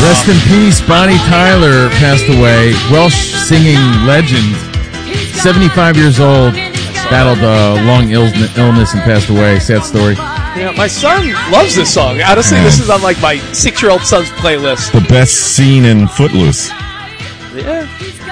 Rest in peace, Bonnie Tyler passed away. Welsh singing legend, 75 years old, battled long illness and passed away. Sad story. Yeah, my son loves this song. Honestly, this is on like my 6-year-old son's playlist. The best scene in Footloose. Yeah.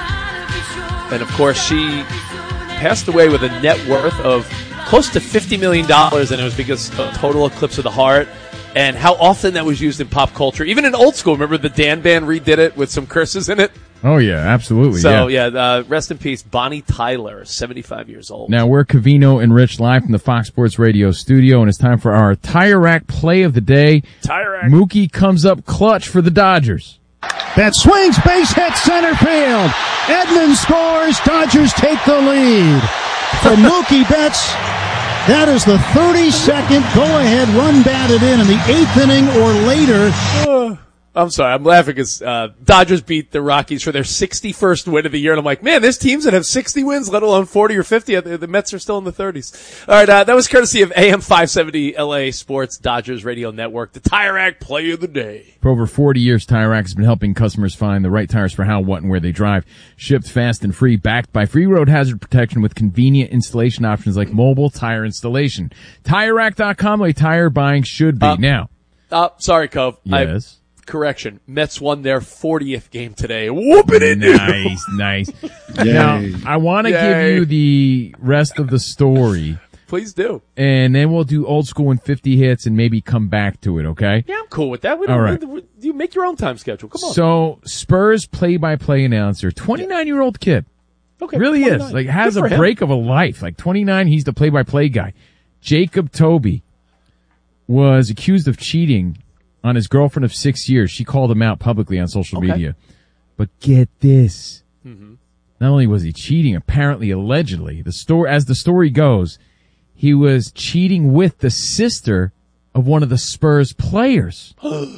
And of course, she passed away with a net worth of close to $50 million, and it was because of Total Eclipse of the Heart and how often that was used in pop culture. Even in old school, remember the Dan Band redid it with some curses in it? Oh, yeah, absolutely. So, rest in peace, Bonnie Tyler, 75 years old. Now, we're Covino and Rich live from the Fox Sports Radio studio, and it's time for our Tire Rack play of the day. Tire Rack. Mookie comes up clutch for the Dodgers. That swings, base hit, center field. Edmonds scores, Dodgers take the lead. For Mookie Betts, that is the 32nd go-ahead run batted in the 8th inning or later. I'm sorry, I'm laughing because Dodgers beat the Rockies for their 61st win of the year, and I'm like, man, there's teams that have 60 wins, let alone 40 or 50. The Mets are still in the 30s. All right, that was courtesy of AM 570 LA Sports Dodgers Radio Network, the Tire Rack Play of the Day. For over 40 years, Tire Rack has been helping customers find the right tires for how, what, and where they drive. Shipped fast and free, backed by free road hazard protection with convenient installation options like mobile tire installation. TireRack.com, like tire buying should be. Now. Sorry, Cove. Yes. Correction. Mets won their 40th game today. Whooping it. Nice. Now, I want to give you the rest of the story. Please do. And then we'll do old school and 50 hits and maybe come back to it, okay? Yeah, I'm cool with that. All right. You make your own time schedule. Come on. So, Spurs play-by-play announcer, 29-year-old kid. Okay. Really 29. is. Like, has Good a for break of a life. Like, 29, he's the play-by-play guy. Jacob Toby was accused of cheating on his girlfriend of 6 years. She called him out publicly on social media. But get this. Mm-hmm. Not only was he cheating, apparently, allegedly, as the story goes, he was cheating with the sister of one of the Spurs players.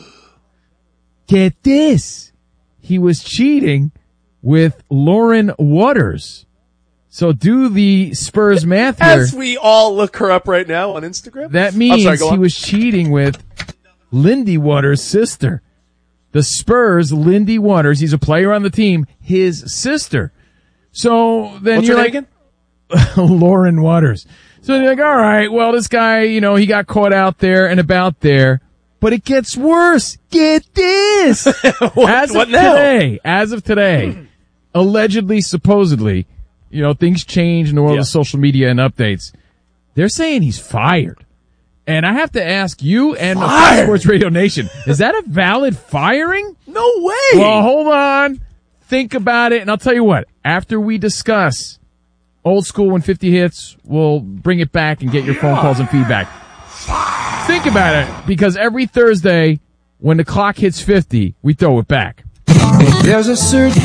Get this. He was cheating with Lauren Waters. So do the Spurs math here. As we all look her up right now on Instagram. That means he was cheating with Lindy Waters' sister. The Spurs, Lindy Waters, he's a player on the team, his sister. So then What's you're her like, name again? Lauren Waters. So you're like, all right, well, this guy, he got caught out there and about there. But it gets worse. Get this. As of today, allegedly, supposedly, things change in the world of social media and updates. They're saying he's fired. And I have to ask you and Fox Sports Radio Nation, is that a valid firing? No way. Well, hold on. Think about it. And I'll tell you what, after we discuss old school and 50 hits, we'll bring it back and get your phone calls and feedback. Think about it, because every Thursday when the clock hits 50, we throw it back. There's a certain...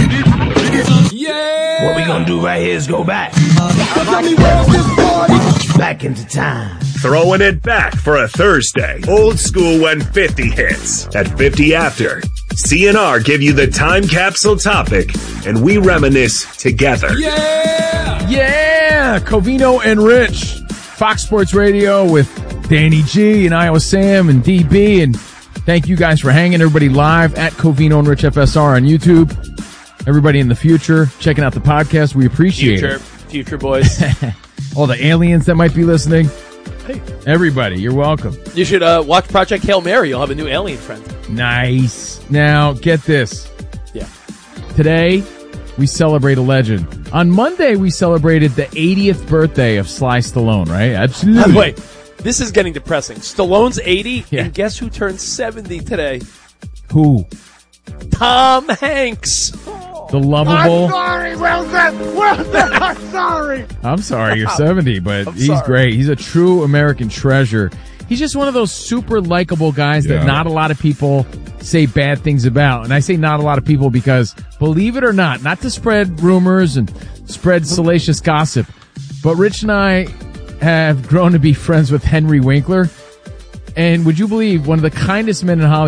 Yeah! What we gonna do right here is go back. Back into time. Throwing it back for a Thursday. Old school when 50 hits. At 50 after, CNR give you the time capsule topic, and we reminisce together. Yeah! Covino and Rich. Fox Sports Radio with Danny G and Iowa Sam and DB. And thank you guys for hanging. Everybody live at Covino and Rich FSR on YouTube. Everybody in the future checking out the podcast. We appreciate it. Future boys. All the aliens that might be listening. Hey. Everybody, you're welcome. You should watch Project Hail Mary. You'll have a new alien friend. Nice. Now, get this. Yeah. Today, we celebrate a legend. On Monday, we celebrated the 80th birthday of Sly Stallone, right? Absolutely. Wait, this is getting depressing. Stallone's 80, and guess who turns 70 today? Who? Tom Hanks. The lovable. I'm sorry, Wilson. I'm sorry. I'm sorry, you're 70, but he's great. He's a true American treasure. He's just one of those super likable guys that not a lot of people say bad things about. And I say not a lot of people because, believe it or not to spread rumors and spread salacious gossip, but Rich and I have grown to be friends with Henry Winkler. And would you believe, one of the kindest men in Hollywood